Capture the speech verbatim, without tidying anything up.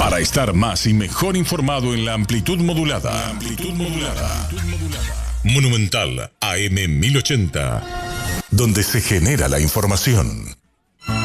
Para estar más y mejor informado en la amplitud modulada. La amplitud modulada. Monumental A M mil ochenta. Donde se genera la información.